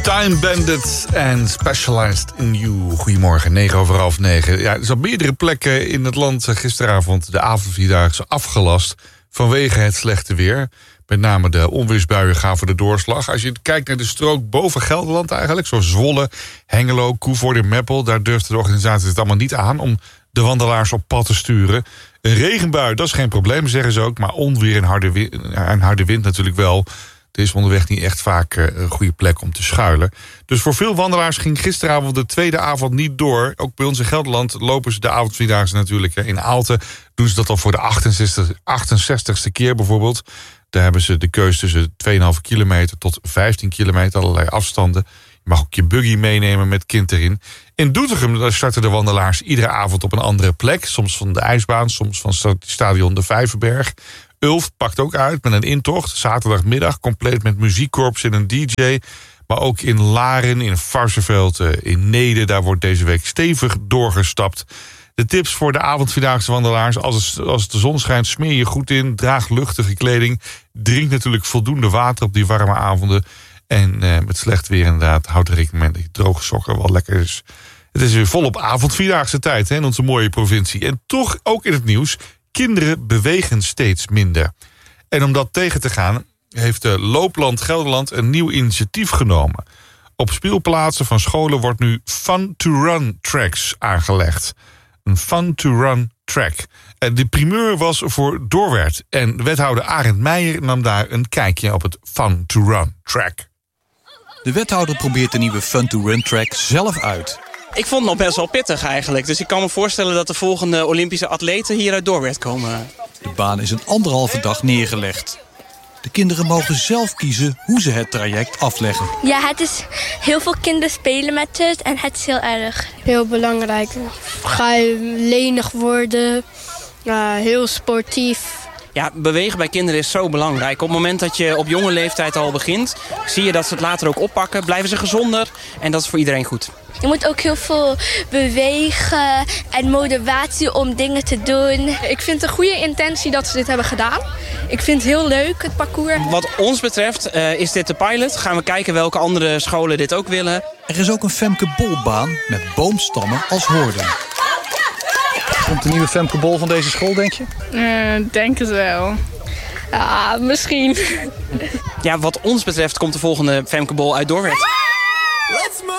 Time Bandits en Specialized in You. Goedemorgen, 9:08. Ja, er zijn op meerdere plekken in het land gisteravond de avondvierdaagse afgelast vanwege het slechte weer. Met name de onweersbuien gaven de doorslag. Als je kijkt naar de strook boven Gelderland eigenlijk, zoals Zwolle, Hengelo, Koevoorde, Meppel, daar durfde de organisatie het allemaal niet aan om de wandelaars op pad te sturen. Een regenbui, dat is geen probleem, zeggen ze ook, maar onweer en harde wind natuurlijk wel. Er is onderweg niet echt vaak een goede plek om te schuilen. Dus voor veel wandelaars ging gisteravond de tweede avond niet door. Ook bij ons in Gelderland lopen ze de avondvierdaagse natuurlijk. In Aalten doen ze dat al voor de 68ste keer bijvoorbeeld. Daar hebben ze de keus tussen 2,5 kilometer tot 15 kilometer. Allerlei afstanden. Je mag ook je buggy meenemen met kind erin. In Doetinchem starten de wandelaars iedere avond op een andere plek. Soms van de ijsbaan, soms van stadion de Vijverberg. Ulft pakt ook uit met een intocht. Zaterdagmiddag, compleet met muziekkorps en een DJ. Maar ook in Laren, in Varsseveld, in Neede. Daar wordt deze week stevig doorgestapt. De tips voor de avondvierdaagse wandelaars. Als de zon schijnt, smeer je goed in. Draag luchtige kleding. Drink natuurlijk voldoende water op die warme avonden. En met slecht weer inderdaad, houd er rekening mee dat je droge sokken wel lekker is. Het is weer volop avondvierdaagse tijd in onze mooie provincie. En toch ook in het nieuws, kinderen bewegen steeds minder. En om dat tegen te gaan heeft de Loopland Gelderland een nieuw initiatief genomen. Op speelplaatsen van scholen wordt nu fun-to-run tracks aangelegd. Een fun-to-run track. En de primeur was voor Doorwerth. En wethouder Arend Meijer nam daar een kijkje op het fun-to-run track. De wethouder probeert de nieuwe fun-to-run track zelf uit. Ik vond het nog best wel pittig eigenlijk. Dus ik kan me voorstellen dat de volgende Olympische atleten hier uit Doorwerth komen. De baan is een 1,5 dag neergelegd. De kinderen mogen zelf kiezen hoe ze het traject afleggen. Ja, het is heel veel kinderen spelen met het en het is heel erg. Heel belangrijk. Ga je lenig worden, heel sportief. Ja, bewegen bij kinderen is zo belangrijk. Op het moment dat je op jonge leeftijd al begint, zie je dat ze het later ook oppakken. Blijven ze gezonder en dat is voor iedereen goed. Je moet ook heel veel bewegen en motivatie om dingen te doen. Ik vind het een goede intentie dat ze dit hebben gedaan. Ik vind het heel leuk, het parcours. Wat ons betreft is dit de pilot. Gaan we kijken welke andere scholen dit ook willen. Er is ook een Femke Bolbaan met boomstammen als hoorden. Komt de nieuwe Femke Bol van deze school, denk je? Denk het wel. Ja, misschien. Ja, wat ons betreft komt de volgende Femke Bol uit Doorwerth.